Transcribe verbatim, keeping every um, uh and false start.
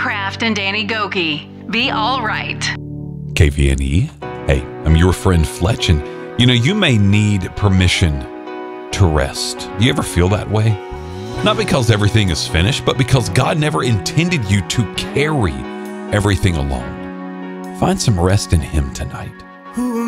Kraft and Danny Gokey. Be all right. K V N E. Hey, I'm your friend Fletch, and you know, you may need permission to rest. Do you ever feel that way? Not because everything is finished, but because God never intended you to carry everything alone. Find some rest in Him tonight.